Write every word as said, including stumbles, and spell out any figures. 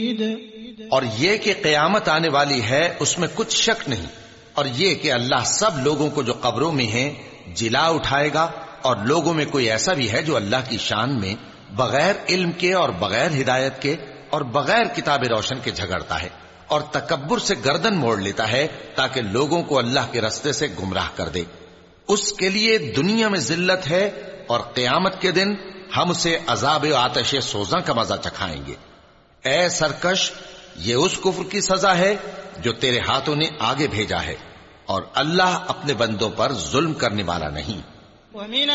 और ये कि क़यामत आने वाली है उसमें कुछ शक नहीं, और ये कि अल्लाह सब लोगों को जो कब्रों में हैं जिला उठाएगा, और लोगों में कोई ऐसा भी है जो अल्लाह की शान में बगैर इल्म के और बगैर हिदायत के और बगैर किताब रोशन के झगड़ता है और तकब्बुर से गर्दन मोड़ लेता है ताकि लोगों को अल्लाह के रास्ते से गुमराह कर दे। उसके लिए दुनिया में जिल्लत है और क़यामत के दिन हम उसे अज़ाब आतिश सोज़ा का मजा चखाएंगे। ए सरकश, ये उस कुफ्र की सजा है जो तेरे हाथों ने आगे भेजा है, और अल्लाह अपने बंदों पर जुल्म करने वाला नहीं।